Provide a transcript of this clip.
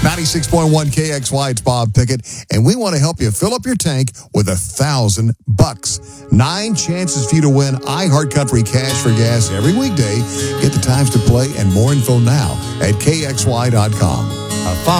96.1 KXY, it's Bob Pickett, and we want to help you fill up your tank with $1,000. 9 chances for you to win iHeartCountry Cash for Gas every weekday. Get the times to play and more info now at KXY.com.